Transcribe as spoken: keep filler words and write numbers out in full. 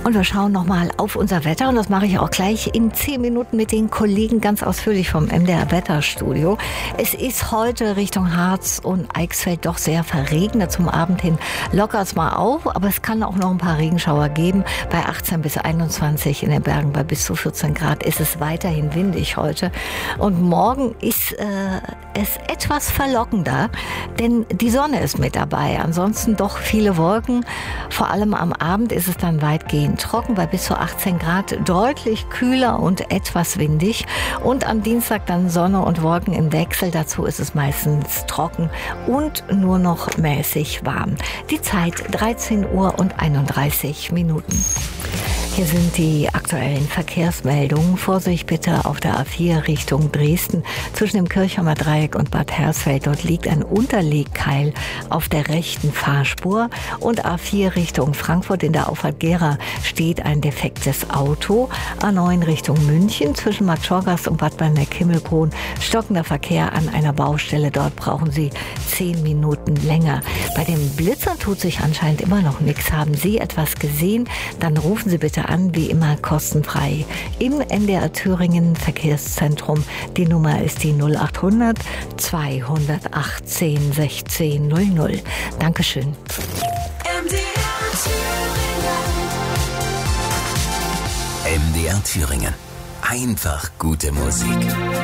Und wir schauen nochmal auf unser Wetter und das mache ich auch gleich in zehn Minuten mit den Kollegen ganz ausführlich vom M D R Wetterstudio. Es ist heute Richtung Harz und Eichsfeld doch sehr verregnet. Zum Abend hin lockert es mal auf, aber es kann auch noch ein paar Regenschauer geben. Bei achtzehn bis einundzwanzig, in den Bergen bei bis zu vierzehn Grad ist es weiterhin windig heute. Und morgen ist äh, es etwas verlockender, denn die Sonne ist mit dabei. Ansonsten doch viele Wolken. Vor allem am Abend ist es dann weitgehend trocken bei bis zu achtzehn Grad, deutlich kühler und etwas windig. Und am Dienstag dann Sonne und Wolken im Wechsel. Dazu ist es meistens trocken und nur noch mäßig warm. Die Zeit dreizehn Uhr und einunddreißig Minuten. Hier sind die aktuellen Verkehrsmeldungen. Vorsicht bitte auf der A vier Richtung Dresden. Zwischen dem Kirchheimer Dreieck und Bad Hersfeld. Dort liegt ein Unterlegkeil auf der rechten Fahrspur. Und A vier Richtung Frankfurt in der Auffahrt Gera steht ein defektes Auto. A neun Richtung München zwischen Marktschorgast und Bad Berneck-Himmelbronn. Stockender Verkehr an einer Baustelle. Dort brauchen Sie zehn Minuten länger. Bei den Blitzern tut sich anscheinend immer noch nichts. Haben Sie etwas gesehen? Dann rufen Sie bitte an, wie immer kostenfrei. Im M D R Thüringen Verkehrszentrum. Die Nummer ist die null achthundert zweihundertachtzehn sechzehn null null. Dankeschön. M D R Thüringen. M D R Thüringen. Einfach gute Musik.